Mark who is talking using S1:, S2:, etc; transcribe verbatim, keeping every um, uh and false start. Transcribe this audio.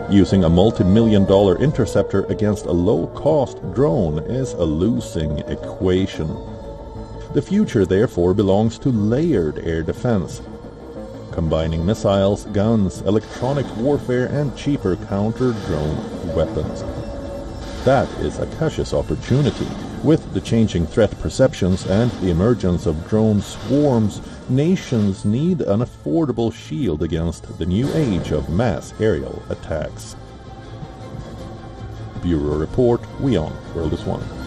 S1: Using a multi-million dollar interceptor against a low-cost drone is a losing equation. The future therefore belongs to layered air defense, combining missiles, guns, electronic warfare and cheaper counter-drone weapons. That is Akasha's opportunity. With the changing threat perceptions and the emergence of drone swarms, nations need an affordable shield against the new age of mass aerial attacks. Bureau Report, WION, World is One.